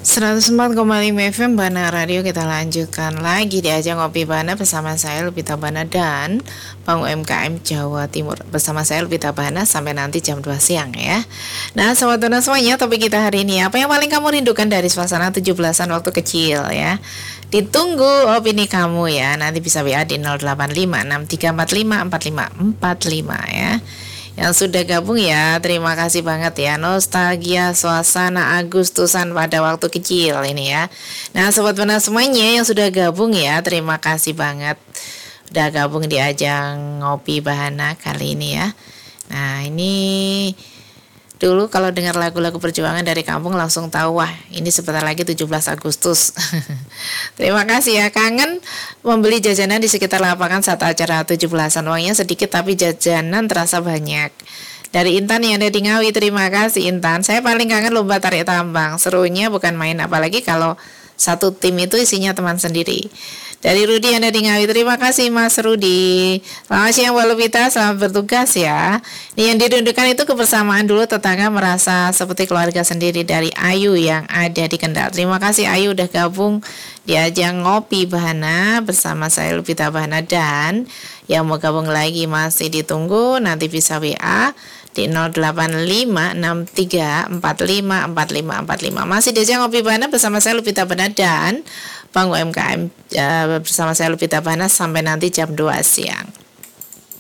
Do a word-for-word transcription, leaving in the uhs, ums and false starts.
seratus empat koma lima F M Bana Radio, kita lanjutkan lagi di ajang Ngopi Bana bersama saya Lupita Bana dan Bang U M K M Jawa Timur. Bersama saya Lupita Bana sampai nanti jam dua siang ya. Nah, sobat Bana semuanya, topik kita hari ini, apa yang paling kamu rindukan dari suasana tujuh belasan waktu kecil ya. Ditunggu opini kamu ya. Nanti bisa W A di nol delapan lima enam tiga empat lima empat lima empat lima ya. Yang sudah gabung ya, terima kasih banget ya. Nostalgia suasana Agustusan pada waktu kecil ini ya. Nah, sobat Bana semuanya yang sudah gabung ya, terima kasih banget udah gabung di ajang Ngopi Bahana kali ini ya. Nah, ini dulu kalau dengar lagu-lagu perjuangan dari kampung langsung tahu, wah ini sebentar lagi tujuh belas Agustus. Terima kasih ya. Kangen membeli jajanan di sekitar lapangan saat acara tujuh belasan. Uangnya sedikit tapi jajanan terasa banyak. Dari Intan yang ada di Ngawi, terima kasih Intan. Saya paling kangen lomba tarik tambang. Serunya bukan main, apalagi kalau satu tim itu isinya teman sendiri. Dari Rudi yang ada di Ngawi, terima kasih Mas Rudi. Selamat siang Mbak Lupita, selamat bertugas ya. Ini yang dirindukan itu kebersamaan dulu, tetangga merasa seperti keluarga sendiri. Dari Ayu yang ada di Kendal. Terima kasih Ayu udah gabung di ajang Ngopi Bahana bersama saya Lupita Bahana, dan yang mau gabung lagi masih ditunggu, nanti bisa W A di nol delapan lima enam tiga empat lima empat lima empat lima. Masih di ajang Ngopi Bahana bersama saya Lupita Bahana dan Bang U M K M uh, bersama saya Lupita Bahana sampai nanti jam dua siang.